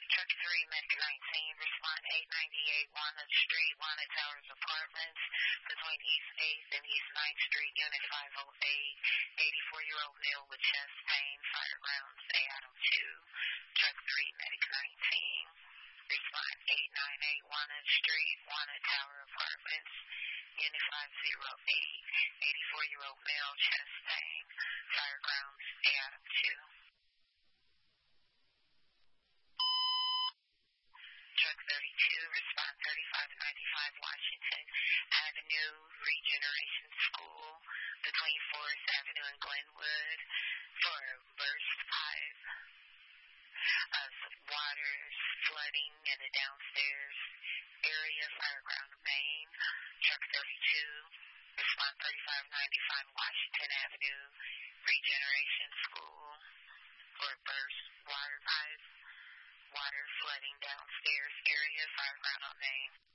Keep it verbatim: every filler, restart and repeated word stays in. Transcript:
Truck three, Medic nineteen, respond eight ninety-eight, Walnut Street, Walnut Towers Apartments, between East eighth and East ninth Street, Unit five oh eight, eighty-four-year-old male with chest pain, fire grounds, Adam two. Truck three, Medic nineteen, respond eight ninety-eight, Walnut Street, Walnut Tower Apartments, Unit five oh eight, eighty-four-year-old male, chest pain, fire grounds, Adam two. Truck thirty-two, respond thirty-five ninety-five Washington Avenue, Regeneration School, between Forest Avenue and Glenwood, for burst pipe of water flooding in the downstairs area, fireground main. Truck thirty-two, respond thirty-five ninety-five Washington Avenue, Regeneration School, for burst water pipe. Water flooding downstairs area, fireground on main.